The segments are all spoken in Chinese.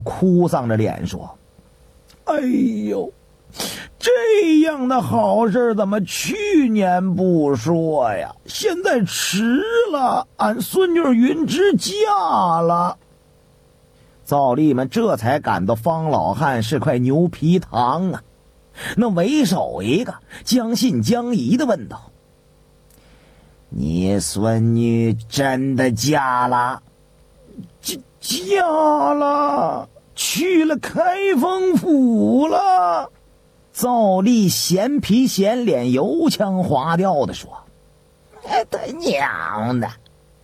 哭丧着脸说：“哎呦，这样的好事怎么去年不说呀？现在迟了，俺孙女云芝嫁了。”皂吏们这才感到方老汉是块牛皮糖啊。那为首一个将信将疑地问道：“你孙女真的嫁了？”“嫁了，去了开封府了。”皂吏闲皮闲脸油腔滑调地说：“他娘的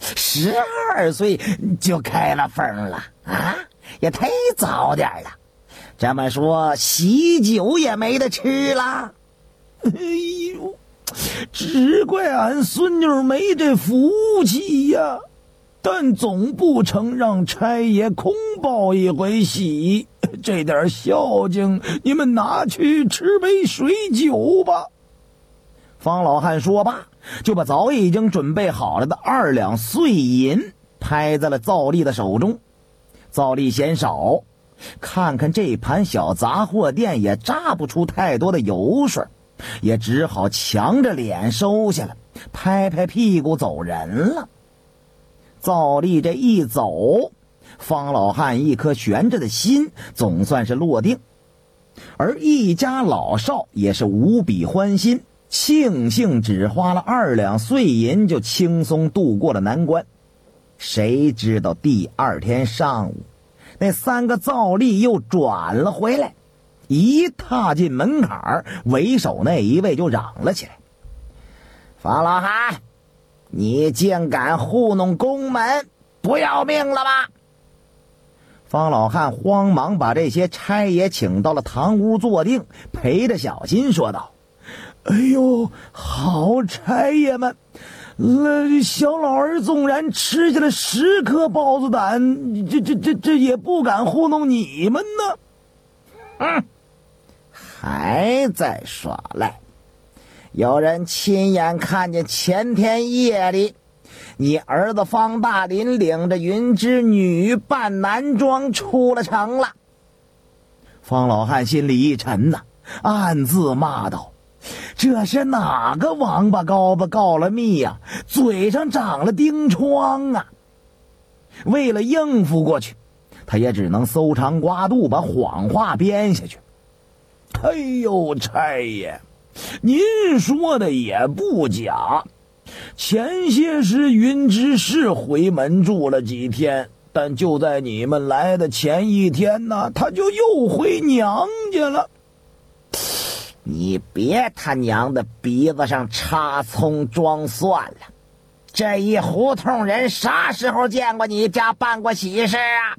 ，12岁就开了封了啊，也忒早点了。这么说喜酒也没得吃了。”“哎呦，只怪俺孙女没这福气呀，但总不成让差爷空报一回喜，这点孝敬你们拿去吃杯水酒吧。”方老汉说罢，就把早已经准备好了的2两碎银拍在了皂吏的手中。皂吏嫌少，看看这盘小杂货店也榨不出太多的油水，也只好强着脸收下了，拍拍屁股走人了。皂吏这一走，方老汉一颗悬着的心总算是落定，而一家老少也是无比欢心，庆幸只花了2两碎银就轻松度过了难关。谁知道第2天上午，那3个皂吏又转了回来，一踏进门槛，为首那一位就嚷了起来：“方老汉，你竟敢糊弄宫门，不要命了吧？”方老汉慌忙把这些差爷请到了堂屋坐定，陪着小心说道：“哎呦，好差爷们，小老儿纵然吃下了10颗豹子胆，这也不敢糊弄你们呢。”“还在耍赖！有人亲眼看见前天夜里，你儿子方大林领着云芝女扮男装出了城了。”方老汉心里一沉呐，暗自骂道：“这是哪个王八羔子告了密呀？嘴上长了钉疮啊！”为了应付过去，他也只能搜肠刮肚把谎话编下去。“哎呦，差爷，您说的也不假，前些时云芝是回门住了几天，但就在你们来的前一天呢，他就又回娘家了。”“你别他娘的鼻子上插葱装蒜了，这一胡同人啥时候见过你家办过喜事啊？”“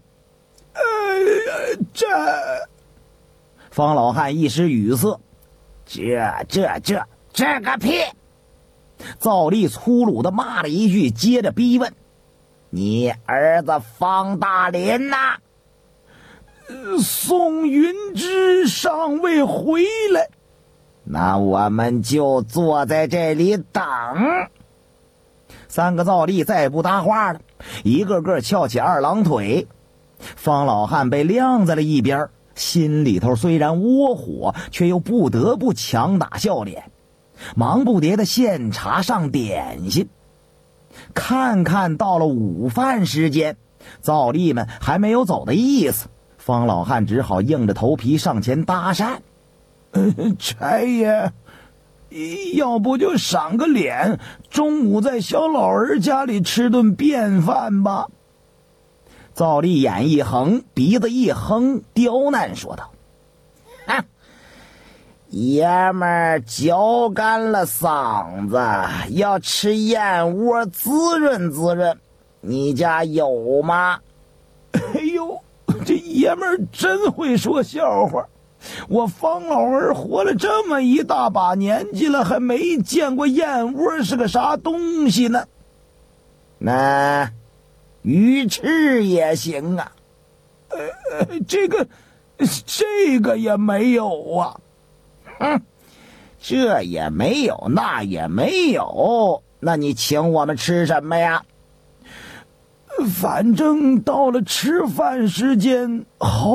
方老汉一时语塞。“这个屁！”皂吏粗鲁地骂了一句，接着逼问：“你儿子方大林呐？”“宋云芝尚未回来。”“那我们就坐在这里等。”3个皂吏再不搭话了，一个个翘起2郎腿。方老汉被晾在了一边，心里头虽然窝火，却又不得不强打笑脸，忙不迭的献茶上点心。看看到了午饭时间，皂吏们还没有走的意思，方老汉只好硬着头皮上前搭讪：“差爷，要不就赏个脸，中午在小老儿家里吃顿便饭吧。”皂吏眼一横，鼻子一哼，刁难说道：“爷们儿嚼干了嗓子，要吃燕窝滋润滋润，你家有吗？”“哎呦，这爷们儿真会说笑话，我方老儿活了这么一大把年纪了，还没见过燕窝是个啥东西呢。”“那鱼翅也行啊。”“这个也没有啊。”“这也没有，那也没有，那你请我们吃什么呀？”“反正到了吃饭时间，好